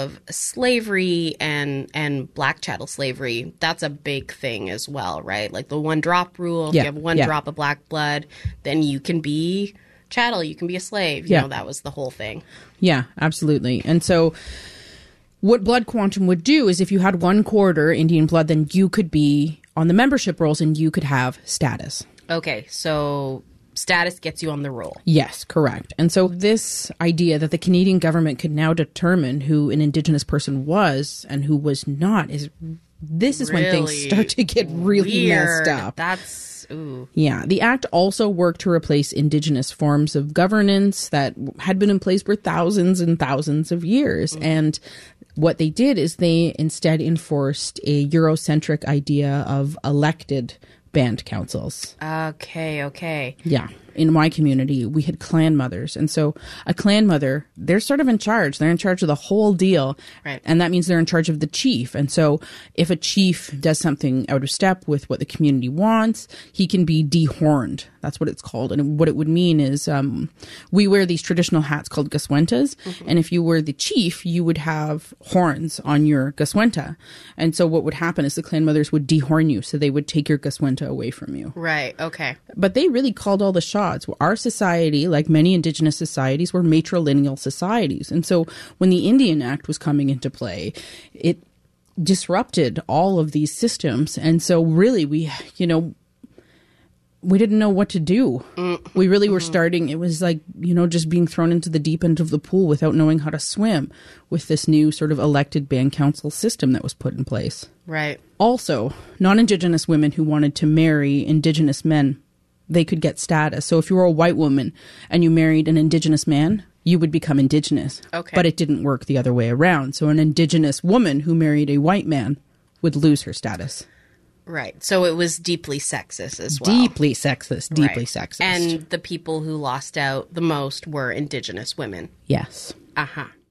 of slavery and black chattel slavery, that's a big thing as well, right? Like the one drop rule. If you have one drop of black blood, then you can be chattel, you can be a slave. You know, that was the whole thing. Yeah, absolutely. And so what blood quantum would do is if you had 1/4 Indian blood, then you could be on the membership rolls and you could have status. Okay, so status gets you on the roll. Yes, correct. And so this idea that the Canadian government could now determine who an Indigenous person was and who was not is when things start to get really messed up. That's, ooh. Yeah. The Act also worked to replace Indigenous forms of governance that had been in place for thousands and thousands of years. Mm-hmm. And what they did is they instead enforced a Eurocentric idea of elected band councils. Okay. Yeah. In my community, we had clan mothers. And so a clan mother, they're sort of in charge. They're in charge of the whole deal. Right. And that means they're in charge of the chief. And so if a chief does something out of step with what the community wants, he can be dehorned. That's what it's called. And what it would mean is we wear these traditional hats called gaswentas. Mm-hmm. And if you were the chief, you would have horns on your gaswenta. And so what would happen is the clan mothers would dehorn you. So they would take your gaswenta away from you. Right. Okay. But they really called all the shots. Our society, like many Indigenous societies, were matrilineal societies. And so when the Indian Act was coming into play, it disrupted all of these systems. And so really we didn't know what to do. Mm-hmm. We really were starting, it was like, just being thrown into the deep end of the pool without knowing how to swim with this new sort of elected band council system that was put in place. Right. Also, non-Indigenous women who wanted to marry Indigenous men, they could get status. So if you were a white woman and you married an Indigenous man, you would become Indigenous. Okay. But it didn't work the other way around. So an Indigenous woman who married a white man would lose her status. Right. So it was deeply sexist as well. Deeply sexist. And the people who lost out the most were Indigenous women. Yes. Uh-huh.